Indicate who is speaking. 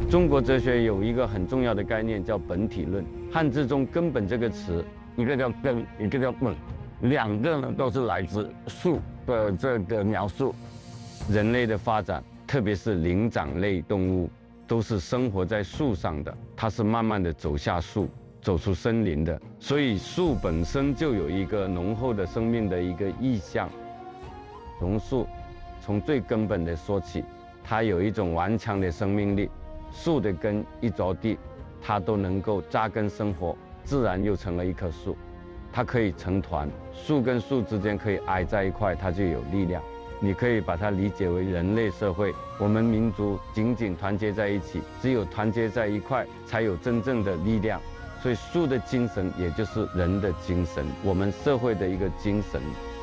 Speaker 1: 中国哲学有一个很重要的概念叫本体论，汉字中根本这个词，一个叫根，一个叫本，两个呢都是来自树的这个描述。人类的发展，特别是灵长类动物，都是生活在树上的，它是慢慢的走下树，走出森林的，所以树本身就有一个浓厚的生命的一个意象。榕树从最根本的说起，它有一种顽强的生命力。树的根一着地，它都能够扎根生活，自然又成了一棵树。它可以成团，树跟树之间可以挨在一块，它就有力量。你可以把它理解为人类社会，我们民族紧紧团结在一起，只有团结在一块，才有真正的力量。所以树的精神也就是人的精神，我们社会的一个精神。